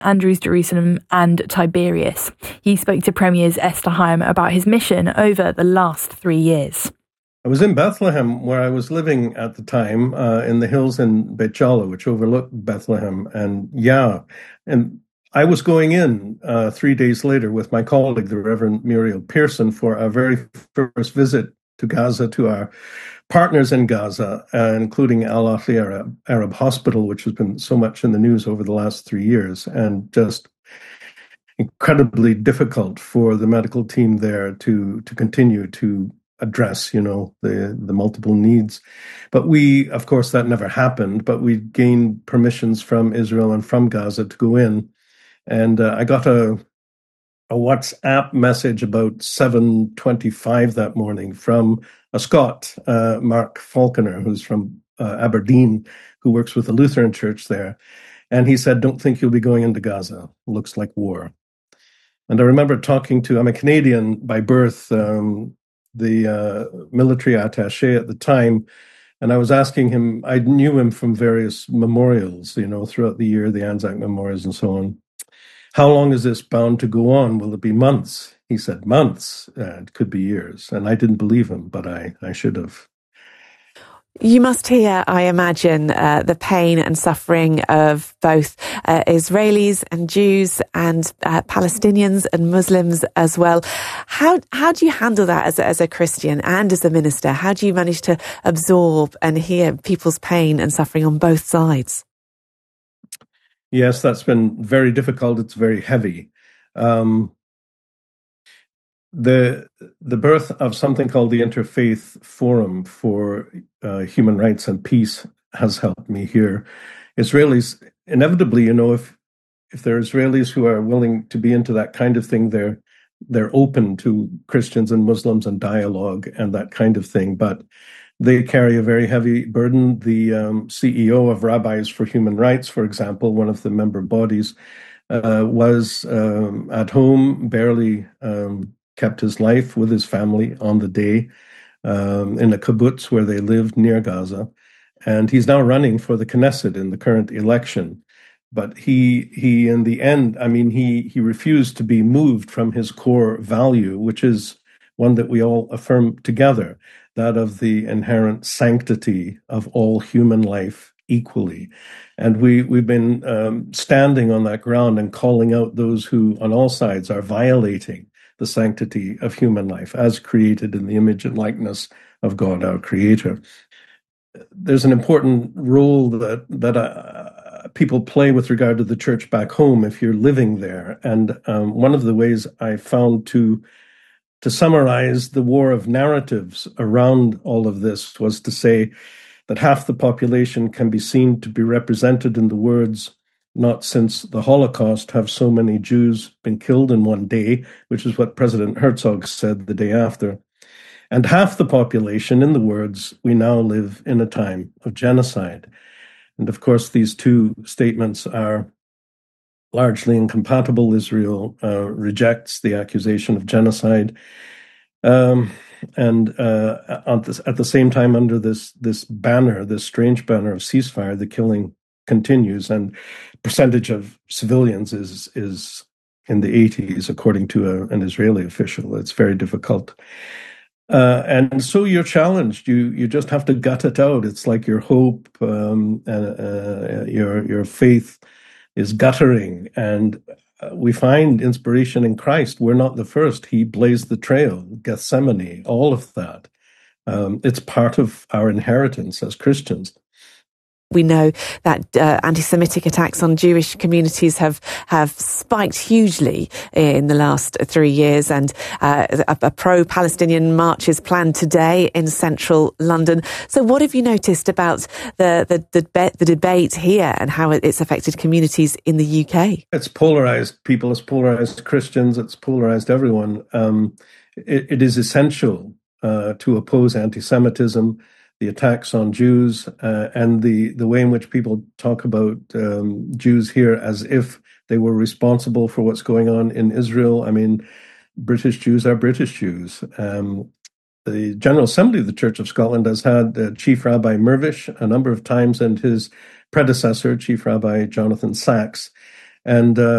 Andrews Jerusalem and Tiberias. He spoke to Premiers Esther Higham about his mission over the last 3 years. I was in Bethlehem, where I was living at the time, in the hills in Beit Jala, which overlooked Bethlehem. And I was going in 3 days later with my colleague, the Reverend Muriel Pearson, for our very first visit to Gaza, to our partners in Gaza, including Al Ahli Arab Hospital, which has been so much in the news over the last 3 years, and just incredibly difficult for the medical team there to continue to address, the multiple needs. But of course, that never happened, but we gained permissions from Israel and from Gaza to go in. And I got a WhatsApp message about 7:25 that morning from a Scot, Mark Falconer, who's from Aberdeen, who works with the Lutheran Church there. And he said, "Don't think you'll be going into Gaza. Looks like war." And I remember I'm a Canadian by birth, the military attaché at the time, and I was asking him, I knew him from various memorials, throughout the year, the Anzac memorials and so on. How long is this bound to go on? Will it be months? He said, months. It could be years. And I didn't believe him, but I should have. You must hear, I imagine, the pain and suffering of both Israelis and Jews and Palestinians and Muslims as well. How do you handle that as a Christian and as a minister? How do you manage to absorb and hear people's pain and suffering on both sides? Yes, that's been very difficult. It's very heavy. The birth of something called the Interfaith Forum for Human Rights and Peace has helped me here. Israelis, inevitably, if there are Israelis who are willing to be into that kind of thing, they're open to Christians and Muslims and dialogue and that kind of thing. But they carry a very heavy burden. The CEO of Rabbis for Human Rights, for example, one of the member bodies, was at home, barely kept his life with his family on the day in a kibbutz where they lived near Gaza. And he's now running for the Knesset in the current election. But he in the end, he refused to be moved from his core value, which is one that we all affirm together, that of the inherent sanctity of all human life equally. And we've been standing on that ground and calling out those who on all sides are violating the sanctity of human life as created in the image and likeness of God, our Creator. There's an important role that people play with regard to the church back home if you're living there. And one of the ways I found to summarize the war of narratives around all of this was to say that half the population can be seen to be represented in the words, "Not since the Holocaust have so many Jews been killed in one day," which is what President Herzog said the day after. And half the population in the words, "We now live in a time of genocide." And of course, these two statements are largely incompatible. Israel rejects the accusation of genocide. At the same time, under this banner, this strange banner of ceasefire, the killing continues, and percentage of civilians is in the 80s, according to an Israeli official. It's very difficult. And so you're challenged. You just have to gut it out. It's like your hope and your faith is guttering. And we find inspiration in Christ. We're not the first. He blazed the trail, Gethsemane, all of that. It's part of our inheritance as Christians. We know that anti-Semitic attacks on Jewish communities have spiked hugely in the last 3 years, and a pro-Palestinian march is planned today in central London. So what have you noticed about the debate here and how it's affected communities in the UK? It's polarized people, it's polarized Christians, it's polarized everyone. It is essential to oppose anti-Semitism, the attacks on Jews, and the way in which people talk about Jews here as if they were responsible for what's going on in Israel. British Jews are British Jews. The General Assembly of the Church of Scotland has had Chief Rabbi Mirvish a number of times, and his predecessor, Chief Rabbi Jonathan Sachs. And